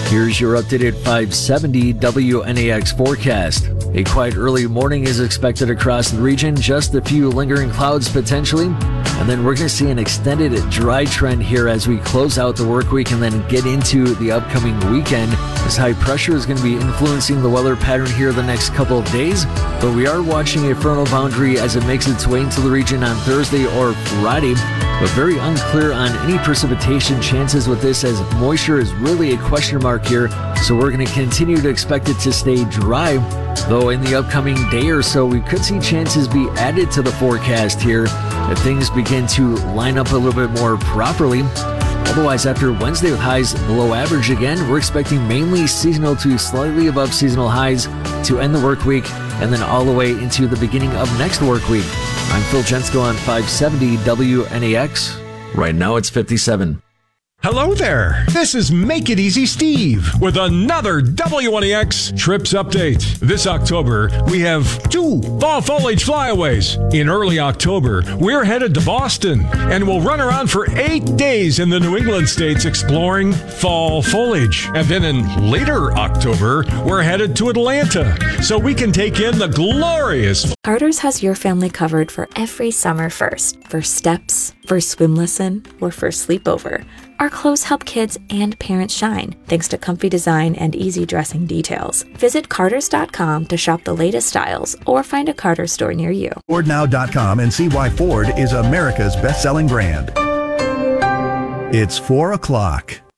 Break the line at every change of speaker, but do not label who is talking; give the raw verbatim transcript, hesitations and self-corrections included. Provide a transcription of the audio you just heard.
Here's your updated five seventy W N A X forecast. A quiet early morning is expected across the region, just a few lingering clouds potentially. And then we're going to see an extended dry trend here as we close out the work week and then get into the upcoming weekend. This high pressure is going to be influencing the weather pattern here the next couple of days, but we are watching a frontal boundary as it makes its way into the region on Thursday or Friday. But very unclear on any precipitation chances with this, as moisture is really a question mark here. So we're going to continue to expect it to stay dry. Though in the upcoming day or so, we could see chances be added to the forecast here if things begin to line up a little bit more properly. Otherwise, after Wednesday with highs below average again, we're expecting mainly seasonal to slightly above seasonal highs to end the work week and then all the way into the beginning of next work week. I'm Phil Jensko on five seventy W N A X. Right now it's fifty-seven.
Hello there. This is Make It Easy Steve with another W N A X Trips Update. This October, we have two fall foliage flyaways. In early October, we're headed to Boston and we'll run around for eight days in the New England states exploring fall foliage. And then in later October, we're headed to Atlanta so we can take in the glorious.
Carter's has your family covered for every summer first. First steps, first swim lesson, or first sleepover. Our clothes help kids and parents shine, thanks to comfy design and easy dressing details. Visit Carters dot com to shop the latest styles or find a Carter's store near you.
Ford Now dot com and see why Ford is America's best-selling brand. It's four o'clock.